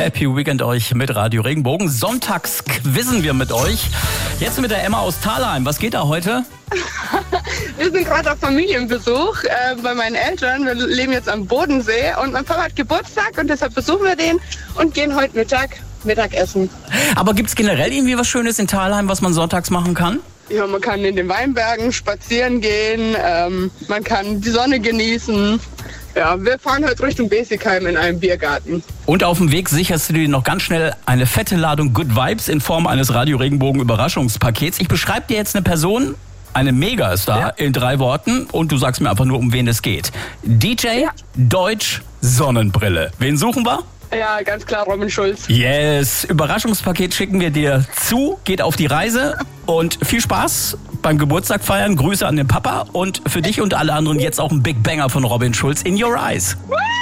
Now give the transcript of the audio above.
Happy Weekend euch mit Radio Regenbogen. Sonntags quizzen wir mit euch. Jetzt mit der Emma aus Thalheim. Was geht da heute? Wir sind gerade auf Familienbesuch bei meinen Eltern. Wir leben jetzt am Bodensee und mein Papa hat Geburtstag und deshalb besuchen wir den und gehen heute Mittagessen. Aber gibt's generell irgendwie was Schönes in Thalheim, was man sonntags machen kann? Ja, man kann in den Weinbergen spazieren gehen, man kann die Sonne genießen. Ja, wir fahren heute Richtung Besigheim in einem Biergarten. Und auf dem Weg sicherst du dir noch ganz schnell eine fette Ladung Good Vibes in Form eines Radio Regenbogen Überraschungspakets. Ich beschreibe dir jetzt eine Person, eine Megastar in 3 Worten und du sagst mir einfach nur, um wen es geht. DJ, Deutsch, Sonnenbrille. Wen suchen wir? Ja, ganz klar Robin Schulz. Yes, Überraschungspaket schicken wir dir zu. Geht auf die Reise und viel Spaß beim Geburtstag feiern. Grüße an den Papa und für dich und alle anderen jetzt auch ein Big Banger von Robin Schulz, In Your Eyes.